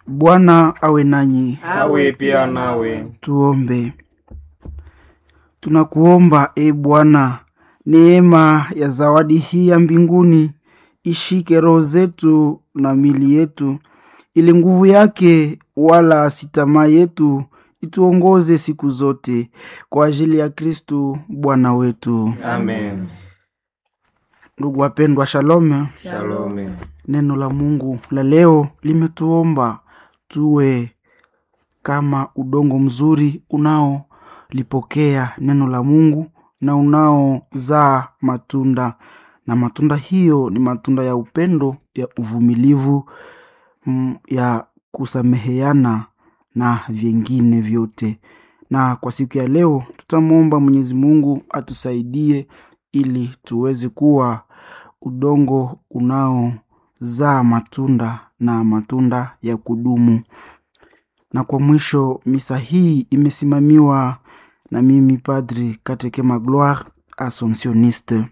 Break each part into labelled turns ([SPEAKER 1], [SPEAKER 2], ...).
[SPEAKER 1] Bwana awe nanyi.
[SPEAKER 2] Awe pia nawe.
[SPEAKER 1] Tuombe. Tunakuomba Bwana, neema ya zawadi hii ya mbinguni ishike roho zetu na mili yetu, ili nguvu yake wala sitamaa yetu ituongoze siku zote, kwa ajili ya Kristo Bwana wetu.
[SPEAKER 2] Amen.
[SPEAKER 1] Ndugu wapendwa, shalom.
[SPEAKER 2] Shalom.
[SPEAKER 1] Neno la Mungu la leo limetuomba tuwe kama udongo mzuri unaolipokea neno la Mungu na unaozaa matunda, na matunda hiyo ni matunda ya upendo, ya uvumilivu, ya kusameheana na vingine vyote. Na kwa siku ya leo tutamwomba Mwenyezi Mungu atusaidie ili tuweze kuwa udongo unaozaa matunda na matunda ya kudumu. Na kwa mwisho, misa hii imesimamiwa na mimi Padri Katekema Gloire Assomptioniste.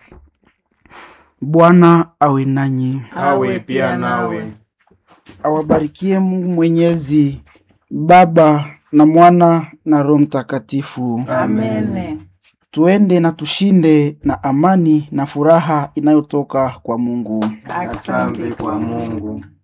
[SPEAKER 1] Bwana awe nanyi.
[SPEAKER 2] Awe pia nawe.
[SPEAKER 1] Awabarikie Mungu Mwenyezi, Baba na Mwana na Roho Mtakatifu.
[SPEAKER 2] Amen.
[SPEAKER 1] Tuende na tushinde na amani na furaha inayotoka kwa Mungu.
[SPEAKER 2] Asante kwa Mungu.